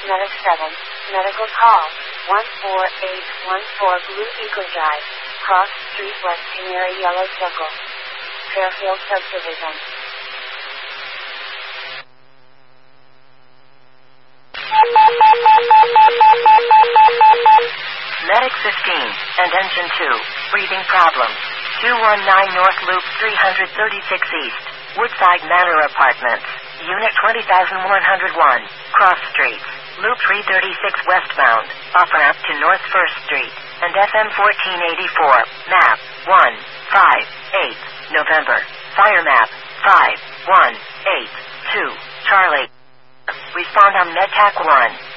Medic 7, medical call, 14814 Blue Eagle Drive, Cross Street, West Canary, Yellow Circle, Fairfield Subdivision. Medic 15 and Engine 2, breathing problems. 219 North Loop 336 East, Woodside Manor Apartments, Unit 20101, Cross Street, Loop 336 westbound, off-ramp to North 1st Street, and FM 1484, map 158, November, fire map 5182, Charlie. Respond on MedTac 1.